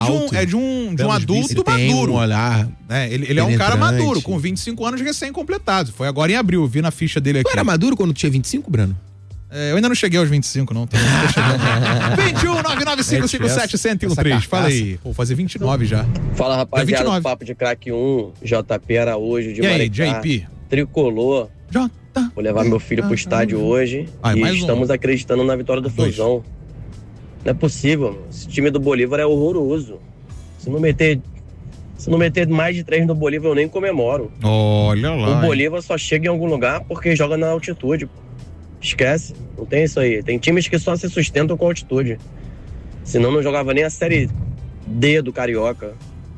de um adulto maduro. Um olhar, né? Ele é um cara maduro, com 25 anos recém-completados. Foi agora em abril, vi na ficha dele aqui. Tu era maduro quando tu tinha 25, Breno? Eu ainda não cheguei aos 25, não. 21-99557-1013. Fala aí. Vou fazer 29 já. Fala, rapaziada, do Papo de Craque 1, JP Araújo de Maricá. E aí, JP? Tricolor. Vou levar meu filho pro estádio hoje e estamos acreditando na vitória do Flusão. Não é possível, esse time do Bolívar é horroroso. Se não meter mais de 3 no Bolívar, eu nem comemoro. Olha lá. O Bolívar só chega em algum lugar porque joga na altitude. Esquece, não tem isso aí. Tem times que só se sustentam com altitude. Senão não jogava nem a Série D do Carioca.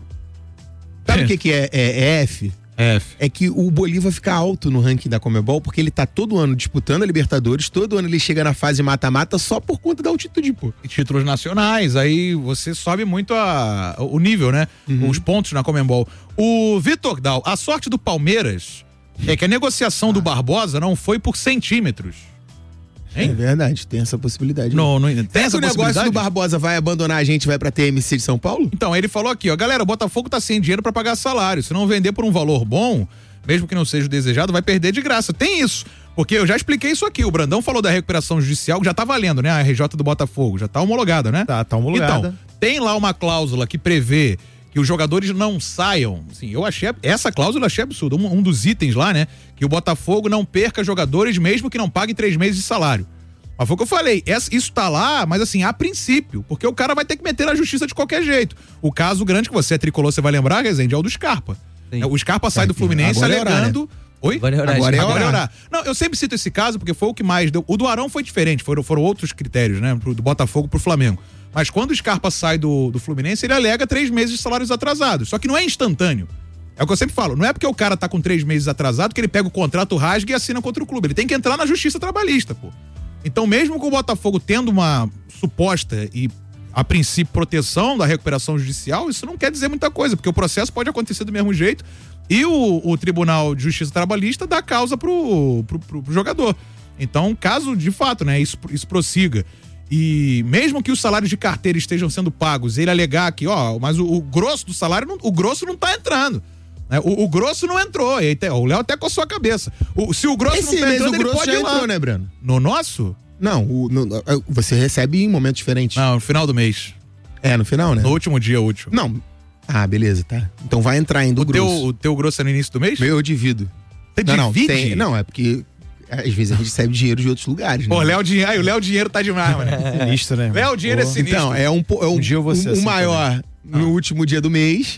Sabe o que é F? F. É que o Bolívar fica alto no ranking da Conmebol porque ele tá todo ano disputando a Libertadores, todo ano ele chega na fase mata-mata só por conta da altitude, pô. E títulos nacionais, aí você sobe muito o nível, né? Os pontos na Conmebol. O Vitor Dal, a sorte do Palmeiras é que a negociação do Barbosa não foi por centímetros. Hein? É verdade, tem essa possibilidade. Não tem essa o negócio do Barbosa vai abandonar a gente, vai pra TMC de São Paulo? Então, ele falou aqui, ó, galera, o Botafogo tá sem dinheiro pra pagar salário, se não vender por um valor bom, mesmo que não seja o desejado, vai perder de graça. Tem isso, porque eu já expliquei isso aqui, o Brandão falou da recuperação judicial, que já tá valendo, né, a RJ do Botafogo, já tá homologada, né? Tá homologada. Então, tem lá uma cláusula que prevê que os jogadores não saiam. Assim, essa cláusula eu achei absurda. Um dos itens lá, né? Que o Botafogo não perca jogadores mesmo que não pague 3 meses de salário. Mas foi o que eu falei. Isso tá lá, mas assim, a princípio. Porque o cara vai ter que meter na justiça de qualquer jeito. O caso grande que você é tricolor, você vai lembrar, Rezende, é o do Scarpa. Sim. O Scarpa sai do Fluminense alegando... Né? Oi? Agora é orar. Não, eu sempre cito esse caso porque foi o que mais deu. O do Arão foi diferente, foram outros critérios, né? Do Botafogo pro Flamengo. Mas quando o Scarpa sai do Fluminense, ele alega 3 meses de salários atrasados. Só que não é instantâneo. É o que eu sempre falo. Não é porque o cara tá com 3 meses atrasado que ele pega o contrato, rasga e assina contra o clube. Ele tem que entrar na justiça trabalhista, pô. Então, mesmo com o Botafogo tendo uma suposta e, a princípio, proteção da recuperação judicial, isso não quer dizer muita coisa, porque o processo pode acontecer do mesmo jeito e o Tribunal de Justiça Trabalhista dá causa pro jogador. Então, caso de fato, né, isso prossiga. E mesmo que os salários de carteira estejam sendo pagos, ele alegar que, mas o grosso do salário, o grosso não tá entrando. Né? O grosso não entrou. O Léo até coçou a cabeça. Se o grosso não tá entrando, ele pode ir lá. Entrou, né, Breno? No nosso? Não, você recebe em momentos diferentes. Não, no final do mês. É, no final, né? No último dia útil. Não. Ah, beleza, tá. Então vai entrar ainda o grosso. O teu grosso é no início do mês? Eu divido. Você divide? Não, é porque às vezes a gente recebe dinheiro de outros lugares, né? Pô, o Léo Dinheiro tá demais, mano. Sinistro, né? Léo Dinheiro é sinistro. Então, é um dia você assim maior também. No último dia do mês.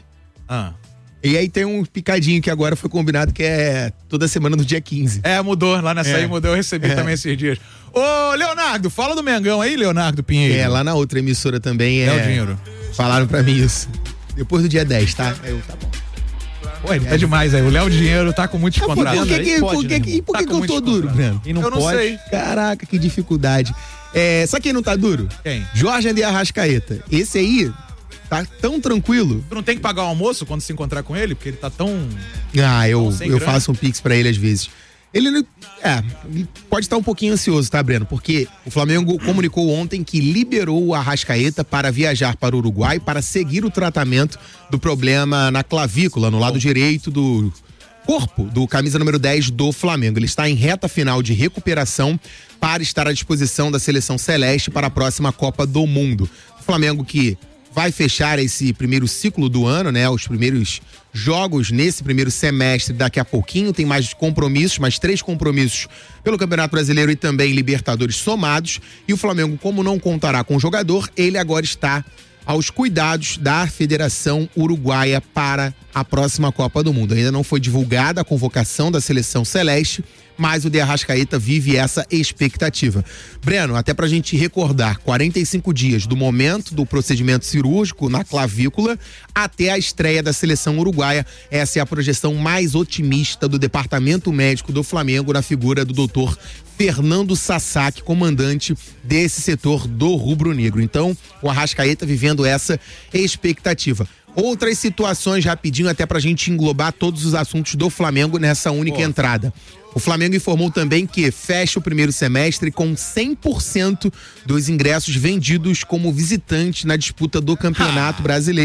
E aí tem um picadinho que agora foi combinado que é toda semana no dia 15. Mudou. Lá nessa aí mudou, eu recebi também esses dias. Ô, Leonardo, fala do Mengão aí, Leonardo Pinheiro. Lá na outra emissora também Léo Dinheiro. Falaram pra mim isso. Depois do dia 10, tá? Tá bom. Pô, ele tá demais aí. O Léo Dinheiro tá com muitos contratos. Por que eu tô duro, Breno? Eu não sei. Caraca, que dificuldade. Sabe quem não tá duro? Quem? Jorge André Arrascaeta. Esse aí tá tão tranquilo. Tu não tem que pagar o almoço quando se encontrar com ele? Porque ele tá tão... Eu faço um pix pra ele às vezes. Ele pode estar um pouquinho ansioso, tá, Breno? Porque o Flamengo comunicou ontem que liberou o Arrascaeta para viajar para o Uruguai para seguir o tratamento do problema na clavícula, no lado direito do corpo do camisa número 10 do Flamengo. Ele está em reta final de recuperação para estar à disposição da seleção celeste para a próxima Copa do Mundo. O Flamengo que vai fechar esse primeiro ciclo do ano, né? Os primeiros jogos nesse primeiro semestre daqui a pouquinho. Tem mais compromissos, mais 3 compromissos pelo Campeonato Brasileiro e também Libertadores somados. E o Flamengo, como não contará com o jogador, ele agora está aos cuidados da Federação Uruguaia para a próxima Copa do Mundo. Ainda não foi divulgada a convocação da seleção celeste, mas o de Arrascaeta vive essa expectativa. Breno, até pra gente recordar, 45 dias do momento do procedimento cirúrgico na clavícula até a estreia da seleção uruguaia. Essa é a projeção mais otimista do Departamento Médico do Flamengo na figura do doutor Fernando Sasaki, comandante desse setor do rubro-negro. Então, o Arrascaeta vivendo essa expectativa. Outras situações, rapidinho, até pra gente englobar todos os assuntos do Flamengo nessa única entrada. O Flamengo informou também que fecha o primeiro semestre com 100% dos ingressos vendidos como visitante na disputa do Campeonato Brasileiro.